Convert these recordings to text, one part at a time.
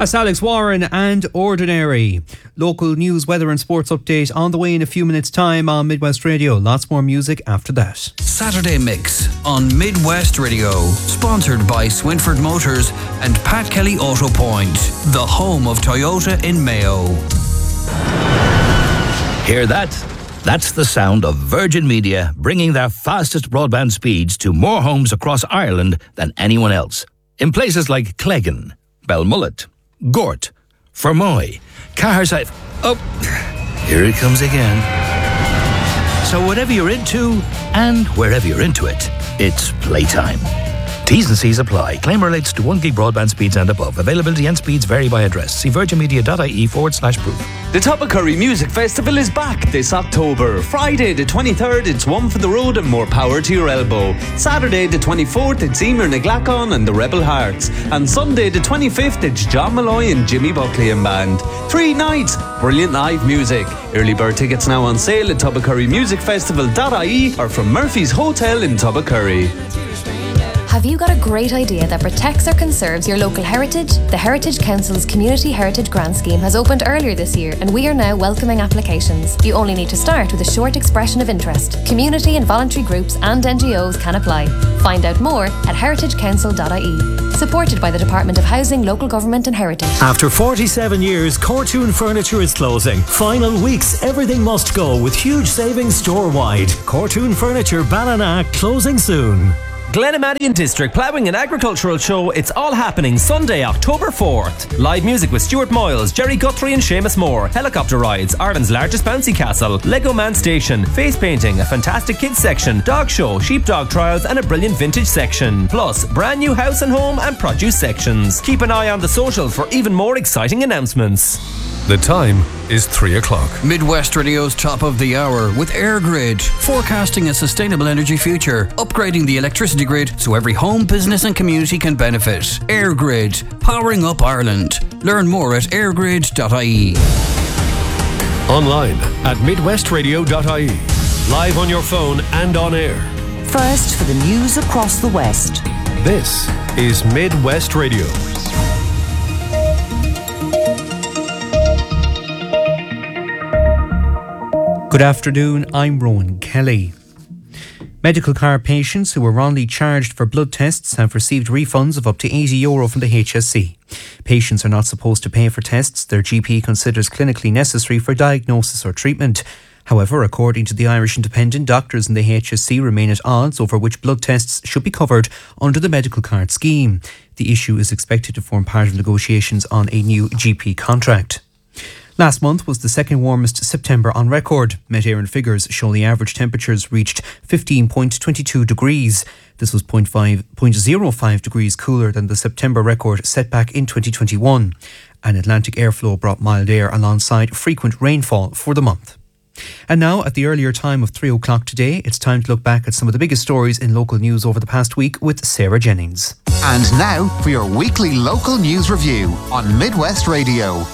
That's Alex Warren and Ordinary. Local news, weather and sports update on the way in a few minutes' time on Midwest Radio. Lots more music after that. Saturday Mix on Midwest Radio. Sponsored by Swinford Motors and Pat Kelly Auto Point, the home of Toyota in Mayo. Hear that? That's the sound of Virgin Media bringing their fastest broadband speeds to more homes across Ireland than anyone else. In places like Cleggan, Belmullet, Gort, Fermoy, Caherside. Oh, here it comes again. So whatever you're into and wherever you're into it, it's playtime. T's and C's apply. Claim relates to 1 gig broadband speeds and above. Availability and speeds vary by address. See virginmedia.ie/proof. The Toppacurry Music Festival is back this October. Friday the 23rd, it's One for the Road and More Power to Your Elbow. Saturday the 24th, it's Emer Naglacon and the Rebel Hearts. And Sunday the 25th, it's John Malloy and Jimmy Buckley and Band. 3 nights, brilliant live music. Early bird tickets now on sale at toppacurrymusicfestival.ie or from Murphy's Hotel in Toppacurry. Have you got a great idea that protects or conserves your local heritage? The Heritage Council's Community Heritage Grant Scheme has opened earlier this year and we are now welcoming applications. You only need to start with a short expression of interest. Community and voluntary groups and NGOs can apply. Find out more at heritagecouncil.ie. Supported by the Department of Housing, Local Government and Heritage. After 47 years, Cortoon Furniture is closing. Final weeks, everything must go with huge savings store-wide. Cortoon Furniture Ballina closing soon. Glenamadian District Ploughing and Agricultural Show. It's all happening Sunday, October 4th. Live music with Stuart Moyles, Jerry Guthrie and Seamus Moore. Helicopter rides, Ireland's largest bouncy castle, Lego Man Station, face painting, a fantastic kids section, dog show, sheepdog trials and a brilliant vintage section. Plus, brand new house and home and produce sections. Keep an eye on the socials for even more exciting announcements. The time is 3 o'clock. Midwest Radio's top of the hour with AirGrid, forecasting a sustainable energy future, upgrading the electricity grid so every home, business and community can benefit. AirGrid, powering up Ireland. Learn more at airgrid.ie. Online at midwestradio.ie. Live on your phone and on air. First for the news across the West. This is Midwest Radio. Good afternoon, I'm Rowan Kelly. Medical car patients who were wrongly charged for blood tests have received refunds of up to €80 from the HSE. Patients are not supposed to pay for tests their GP considers clinically necessary for diagnosis or treatment. However, according to the Irish Independent, doctors in the HSE remain at odds over which blood tests should be covered under the medical card scheme. The issue is expected to form part of negotiations on a new GP contract. Last month was the second warmest September on record. Met Éireann figures show the average temperatures reached 15.22 degrees. This was 0.05 degrees cooler than the September record set back in 2021. An Atlantic airflow brought mild air alongside frequent rainfall for the month. And now, at the earlier time of 3 o'clock today, it's time to look back at some of the biggest stories in local news over the past week with Sarah Jennings. And now for your weekly local news review on Midwest Radio.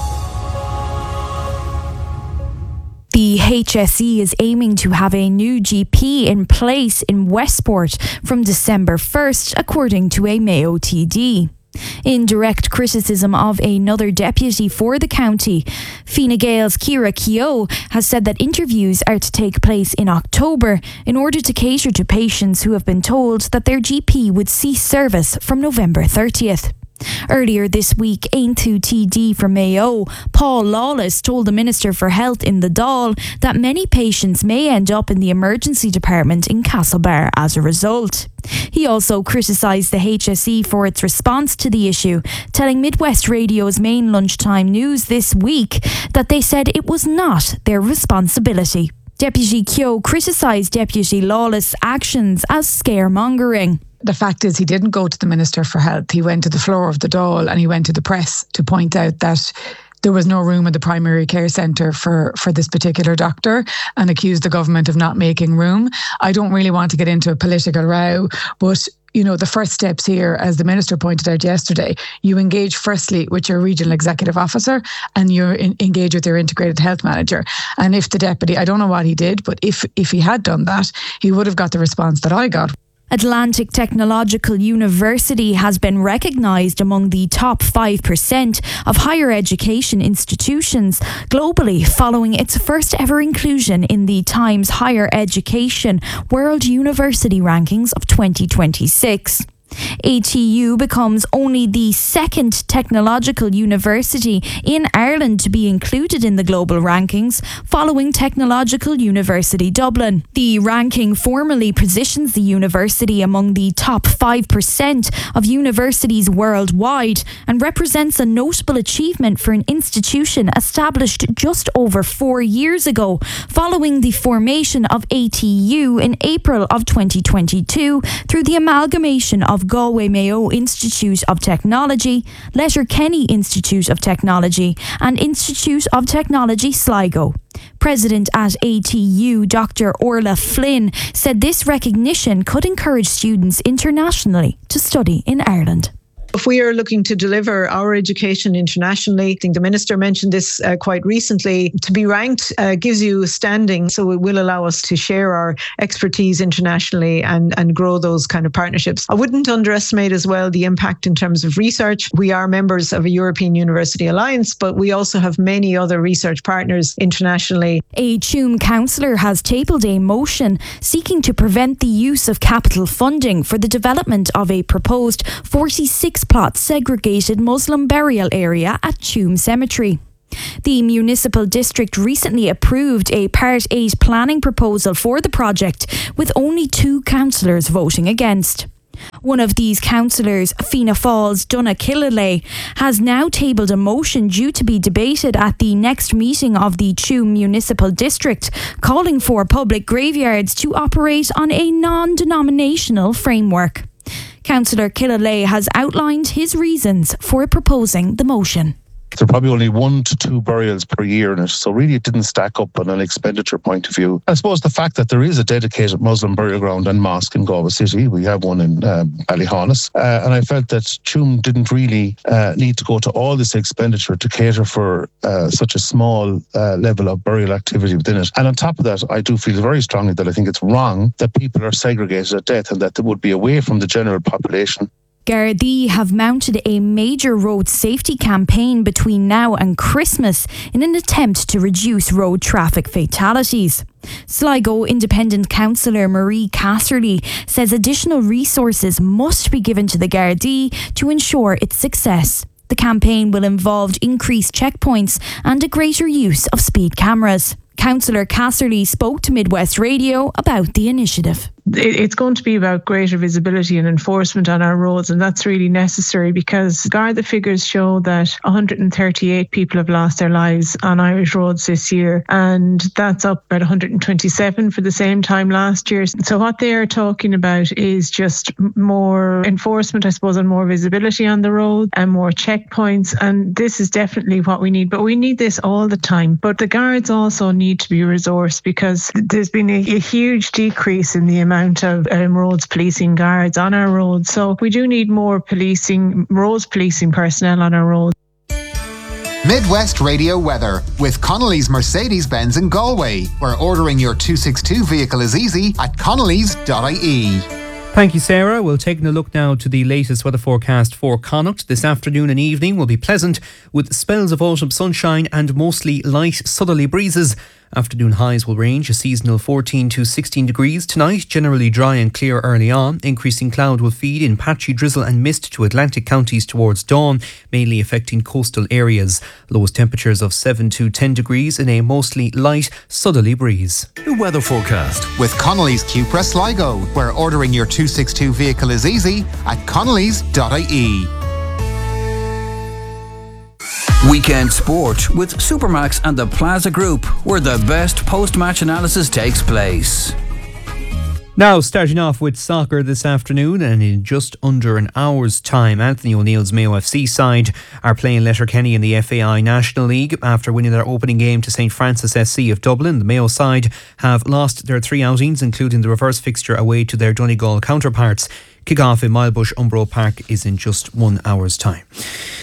The HSE is aiming to have a new GP in place in Westport from December 1st, according to a Mayo TD. In direct criticism of another deputy for the county, Fine Gael's Ciara Keogh has said that interviews are to take place in October in order to cater to patients who have been told that their GP would cease service from November 30th. Earlier this week, Aontú TD for Mayo, Paul Lawless, told the Minister for Health in the Dáil that many patients may end up in the emergency department in Castlebar as a result. He also criticised the HSE for its response to the issue, telling Midwest Radio's main lunchtime news this week that they said it was not their responsibility. Deputy Keogh criticised Deputy Lawless' actions as scaremongering. The fact is he didn't go to the Minister for Health. He went to the floor of the Dáil and he went to the press to point out that there was no room in the primary care centre for this particular doctor and accused the government of not making room. I don't really want to get into a political row, but you know, the first steps here, as the Minister pointed out yesterday, you engage firstly with your regional executive officer and you engage with your integrated health manager. And if the deputy, I don't know what he did, but if he had done that, he would have got the response that I got. Atlantic Technological University has been recognised among the top 5% of higher education institutions globally following its first ever inclusion in the Times Higher Education World University Rankings of 2026. ATU becomes only the second technological university in Ireland to be included in the global rankings, following Technological University Dublin. The ranking formally positions the university among the top 5% of universities worldwide and represents a notable achievement for an institution established just over 4 years ago, following the formation of ATU in April of 2022 through the amalgamation of Galway Mayo Institute of Technology, Letterkenny Institute of Technology and Institute of Technology Sligo. President at ATU, Dr. Orla Flynn, said this recognition could encourage students internationally to study in Ireland. If we are looking to deliver our education internationally, I think the Minister mentioned this quite recently, to be ranked gives you standing, so it will allow us to share our expertise internationally and grow those kind of partnerships. I wouldn't underestimate as well the impact in terms of research. We are members of a European University Alliance, but we also have many other research partners internationally. A Tuam councillor has tabled a motion seeking to prevent the use of capital funding for the development of a proposed 46-plot segregated Muslim burial area at Tuam Cemetery. The municipal district recently approved a Part 8 planning proposal for the project, with only 2 councillors voting against. One of these councillors, Fianna Fáil's Donna Killalay, has now tabled a motion due to be debated at the next meeting of the Tuam Municipal District, calling for public graveyards to operate on a non-denominational framework. Councillor Killalay has outlined his reasons for proposing the motion. There are probably only 1 to 2 burials per year in it, so really it didn't stack up on an expenditure point of view. I suppose the fact that there is a dedicated Muslim burial ground and mosque in Galway City, we have one in Ballyhaunis, and I felt that Tuam didn't really need to go to all this expenditure to cater for such a small level of burial activity within it. And on top of that, I do feel very strongly that I think it's wrong that people are segregated at death and that they would be away from the general population. Gardaí have mounted a major road safety campaign between now and Christmas in an attempt to reduce road traffic fatalities. Sligo Independent Councillor Marie Casserly says additional resources must be given to the Gardaí to ensure its success. The campaign will involve increased checkpoints and a greater use of speed cameras. Councillor Casserly spoke to Midwest Radio about the initiative. It's going to be about greater visibility and enforcement on our roads, and that's really necessary because Garda figures show that 138 people have lost their lives on Irish roads this year, and that's up about 127 for the same time last year. So what they are talking about is just more enforcement, I suppose, and more visibility on the road and more checkpoints, and this is definitely what we need, but we need this all the time. But the guards also need to be resourced because there's been a huge decrease in the amount of roads policing guards on our roads. So we do need more roads policing personnel on our roads. Midwest Radio weather with Connolly's Mercedes-Benz in Galway, where ordering your 262 vehicle is easy at connellys.ie. Thank you, Sarah. We'll take a look now to the latest weather forecast for Connacht. This afternoon and evening will be pleasant with spells of autumn sunshine and mostly light southerly breezes. Afternoon highs will range a seasonal 14 to 16 degrees. Tonight, generally dry and clear early on. Increasing cloud will feed in patchy drizzle and mist to Atlantic counties towards dawn, mainly affecting coastal areas. Lowest temperatures of 7 to 10 degrees in a mostly light southerly breeze. The weather forecast with Connolly's Cupra Sligo, where ordering your 262 vehicle is easy at connellys.ie. Weekend sport with Supermax and the Plaza Group, where the best post-match analysis takes place. Now, starting off with soccer this afternoon, and in just under an hour's time, Anthony O'Neill's Mayo FC side are playing Letterkenny in the FAI National League. After winning their opening game to St Francis SC of Dublin, the Mayo side have lost their 3 outings, including the reverse fixture away to their Donegal counterparts. Kick-off in Milebush Umbro Park is in just 1 hour's time.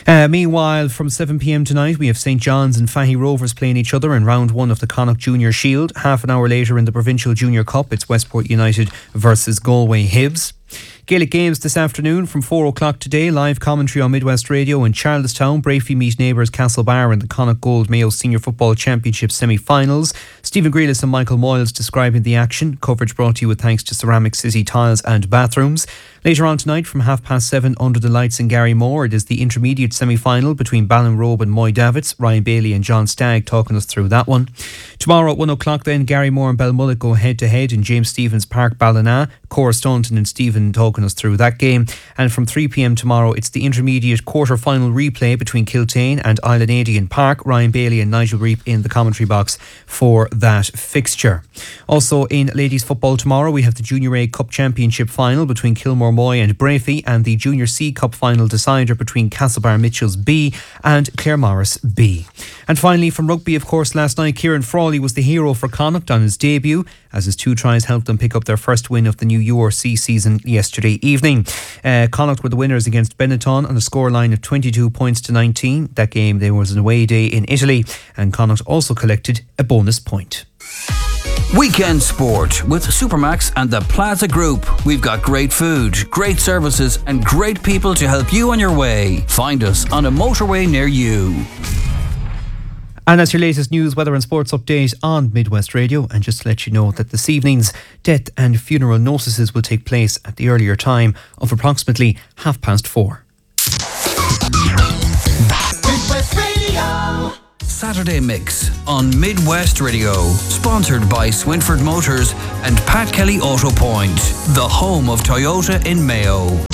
Meanwhile, from 7pm tonight, we have St John's and Fahy Rovers playing each other in round 1 of the Connacht Junior Shield. Half an hour later in the Provincial Junior Cup, it's Westport United versus Galway Hibs. Gaelic games this afternoon from 4 o'clock today. Live commentary on Midwest Radio in Charlestown. Brafey meet neighbours Castlebar in the Connacht Gold Mayo Senior Football Championship semi-finals. Stephen Grealis and Michael Moyles describing the action. Coverage brought to you with thanks to Ceramic City Tiles and Bathrooms. Later on tonight from 7:30 under the lights in Garrymore, it is the intermediate semi-final between Ballinrobe and Moy Davits. Ryan Bailey and John Stagg talking us through that one. Tomorrow at 1 o'clock then, Garrymore and Belmullet go head to head in James Stephens Park, Ballina. Cora Staunton and Stephen talking us through that game. And from 3pm tomorrow, it's the intermediate quarter-final replay between Kiltane and Island Park. Ryan Bailey and Nigel Reap in the commentary box for that fixture. Also in ladies football tomorrow, we have the Junior A Cup Championship final between Kilmore Moy and Brafey, and the Junior C Cup final decider between Castlebar Mitchells B and Claremorris B. And finally, from rugby, of course, last night Kieran Frawley was the hero for Connacht on his debut, as his 2 tries helped them pick up their first win of the new URC season yesterday evening. Connacht were the winners against Benetton on a scoreline of 22 points to 19. That game, there was an away day in Italy, and Connacht also collected a bonus point. Weekend sport with Supermax and the Plaza Group. We've got great food, great services and great people to help you on your way. Find us on a motorway near you. And that's your latest news, weather and sports update on Midwest Radio. And just to let you know that this evening's death and funeral notices will take place at the earlier time of approximately 4:30. Midwest Radio. Saturday Mix on Midwest Radio. Sponsored by Swinford Motors and Pat Kelly Auto Point, the home of Toyota in Mayo.